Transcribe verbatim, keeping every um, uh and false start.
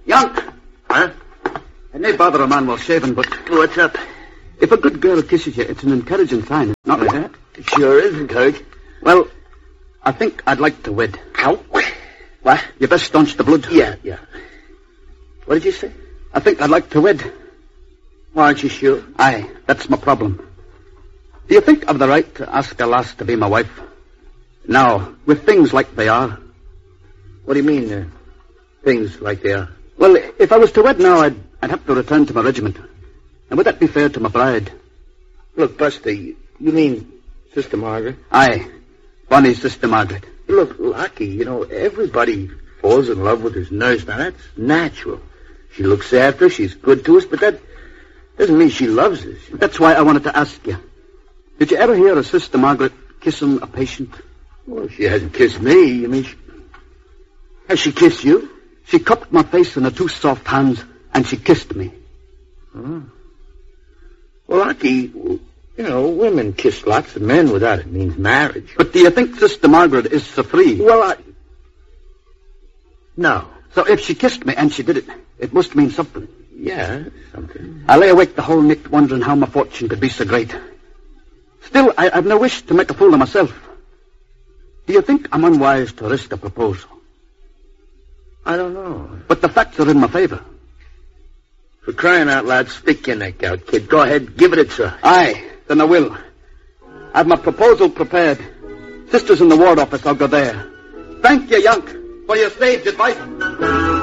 Yonk! Huh? It may bother a man while shaving, but... What's up? If a good girl kisses you, it's an encouraging sign, not like that. It sure is encouraging. Well, I think I'd like to wed. How? What? You best staunch the blood. Yeah, yeah. What did you say? I think I'd like to wed. Well, aren't you sure? Aye, that's my problem. Do you think I've the right to ask a lass to be my wife? Now, with things like they are. What do you mean, uh, things like they are? Well, if I was to wed now, I'd, I'd have to return to my regiment. And would that be fair to my bride? Look, Buster, you, you mean Sister Margaret? Aye, Bonnie's Sister Margaret. Look, Lucky, you know, everybody falls in love with his nurse. Now, that's natural. She looks after us, she's good to us, but that doesn't mean she loves us. That's why I wanted to ask you. Did you ever hear a Sister Margaret kissing a patient? Well, she hasn't kissed me. I mean, she... Has she kissed you? She cupped my face in her two soft hands, and she kissed me. Oh. Well, Lucky, you know, women kiss lots of men without it means marriage. But do you think Sister Margaret is so free? Well, I... No. So if she kissed me and she did it, it must mean something. Yeah, something. I lay awake the whole night wondering how my fortune could be so great. Still, I, I've no wish to make a fool of myself. Do you think I'm unwise to risk a proposal? I don't know. But the facts are in my favor. For crying out loud, stick your neck out, kid. Go ahead, give it a try. Aye, then I will. I've my proposal prepared. Sister's in the ward office, I'll go there. Thank you, Yonk, for your sage advice.